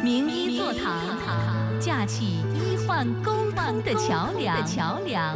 名医座堂，架起医患沟通的桥梁。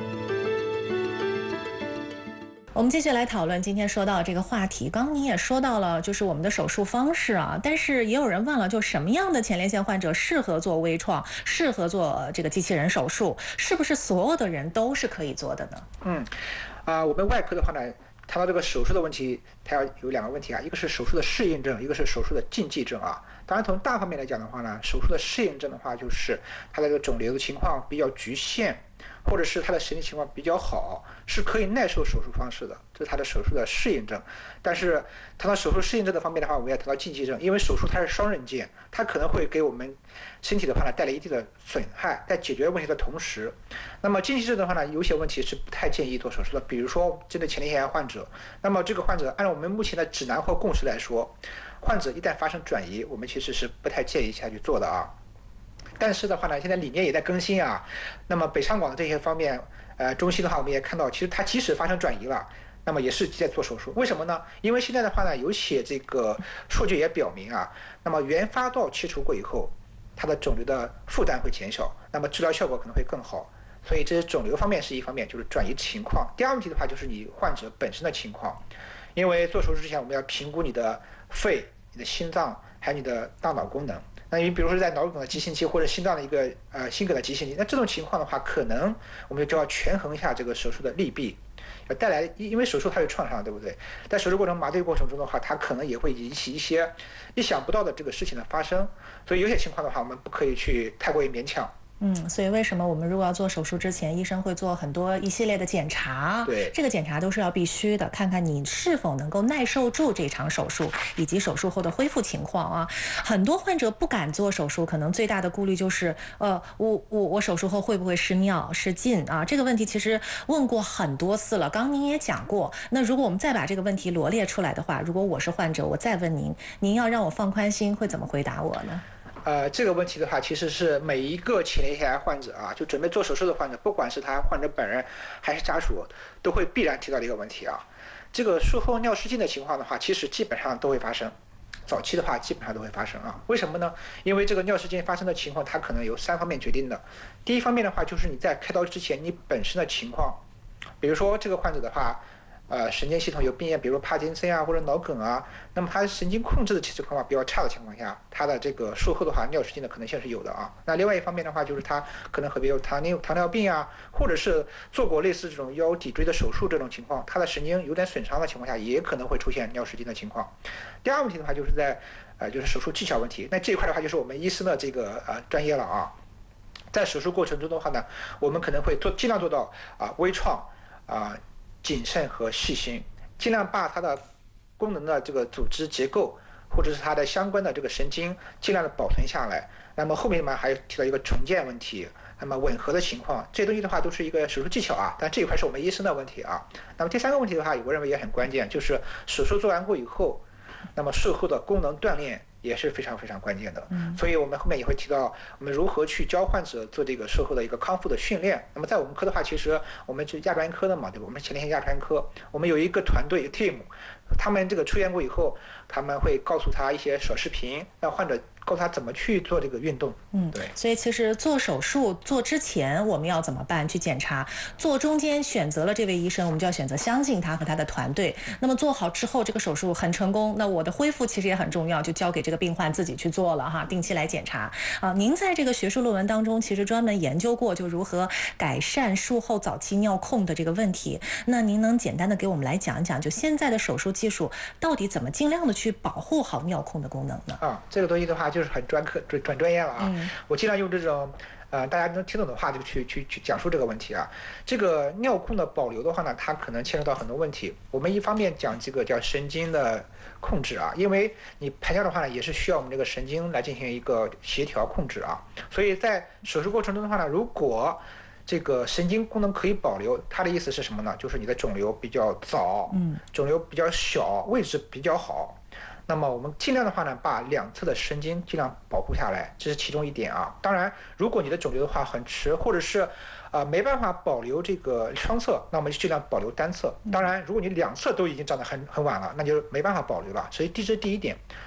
我们继续来讨论今天说到的这个话题。刚刚您也说到了，就是我们的手术方式啊，但是也有人问了，就什么样的前列腺患者适合做微创，适合做这个机器人手术？是不是所有的人都是可以做的呢？ 我们外科的话呢，谈到这个手术的问题，它要有两个问题啊，一个是手术的适应症，一个是手术的禁忌症啊。当然从大方面来讲的话呢，手术的适应症的话，就是它的这个肿瘤的情况比较局限，或者是它的神经情况比较好，是可以耐受手术方式的，这是它的手术的适应症。但是谈到手术适应症的方面的话，我们要谈到禁忌症，因为手术它是双刃剑，它可能会给我们身体的话呢带来一定的损害，在解决问题的同时，那么禁忌症的话呢，有些问题是不太建议做手术的，比如说针对前列腺癌患者，那么这个患者按照我们目前的指南或共识来说，患者一旦发生转移，我们其实是不太建议下去做的啊。但是的话呢，现在理念也在更新啊。那么北上广的这些方面，中心的话，我们也看到，其实它即使发生转移了，那么也是在做手术。为什么呢？因为现在的话呢，有些这个数据也表明啊，那么原发道切除过以后，它的肿瘤的负担会减少，那么治疗效果可能会更好。所以这是肿瘤方面是一方面，就是转移情况。第二个问题的话，就是你患者本身的情况，因为做手术之前我们要评估你的肺、你的心脏还有你的大脑功能。那你比如说在脑梗的急性期或者心脏的一个心梗的急性期，那这种情况的话，可能我们就要权衡一下这个手术的利弊，要带来，因为手术它有创伤，对不对？在手术过程麻醉过程中的话，它可能也会引起一些意想不到的这个事情的发生，所以有些情况的话，我们不可以去太过于勉强。 所以为什么我们如果要做手术之前，医生会做一系列的检查？ 对， 这个检查都是要必须的，看看你是否能够耐受住这场手术，以及手术后的恢复情况啊。很多患者不敢做手术，可能最大的顾虑就是，我手术后会不会失尿、失禁啊？这个问题其实问过很多次了，刚您也讲过。那如果我们再把这个问题罗列出来的话，如果我是患者，我再问您，您要让我放宽心，会怎么回答我呢？ 这个问题的话，其实是每一个前列腺癌患者啊，就准备做手术的患者，不管是他患者本人还是家属，都会必然提到的一个问题啊。这个术后尿失禁的情况的话，其实基本上都会发生，早期的话基本上都会发生啊。为什么呢？因为这个尿失禁发生的情况，它可能由3方面决定的。第一方面的话，就是你在开刀之前你本身的情况，比如说这个患者的话。神经系统有病变，比如帕金森啊或者脑梗啊，那么他神经控制的情况比较差的情况下，他的这个术后的话尿失禁的可能性是有的啊。那另外一方面的话，就是他可能有糖尿病啊，或者是做过类似这种腰脊椎的手术这种情况，他的神经有点损伤的情况下，也可能会出现尿失禁的情况。第二个问题的话，就是就是手术技巧问题。那这一块的话，就是我们医生的这个专业了啊。在手术过程中的话呢，我们可能会尽量做到微创谨慎和细心，尽量把它的功能的这个组织结构，或者是它的相关的这个神经，尽量的保存下来。那么后面嘛还提到一个重建问题，那么吻合的情况，这些东西的话都是一个手术技巧啊，但这一块是我们医生的问题啊。那么第3个问题的话，我认为也很关键，就是手术做完过以后，那么术后的功能锻炼也是非常非常关键的，所以我们后面也会提到我们如何去教患者做这个术后的一个康复的训练。那么在我们科的话，其实我们是亚专科的嘛，对吧？我们前列腺亚专科，我们有一个团队 team， 他们这个出院过以后，他们会告诉他一些小视频，让患者告诉他怎么去做这个运动。对。 所以其实做手术做之前我们要怎么办？去检查。做中间选择了这位医生，我们就要选择相信他和他的团队。那么做好之后，这个手术很成功，那我的恢复其实也很重要，就交给这个病患自己去做了哈，定期来检查啊。您在这个学术论文当中其实专门研究过，就如何改善术后早期尿控的这个问题。那您能简单的给我们来讲一讲，就现在的手术技术到底怎么尽量的去保护好尿控的功能呢？ 这个东西的话就是很专业了啊。我尽量用这种大家能听懂的话就去讲述这个问题啊。这个尿控的保留的话呢，它可能牵扯到很多问题。我们一方面讲这个叫神经的控制啊，因为你排尿的话呢，也是需要我们这个神经来进行一个协调控制啊。所以在手术过程中的话呢，如果这个神经功能可以保留，它的意思是什么呢？就是你的肿瘤比较早，肿瘤比较小，位置比较好。那么我们尽量的话呢，把两侧的神经尽量保护下来，这是其中一点啊。当然，如果你的肿瘤的话很迟，或者是没办法保留这个双侧，那我们就尽量保留单侧。当然，如果你两侧都已经长得很晚了，那就没办法保留了。所以这是第一点。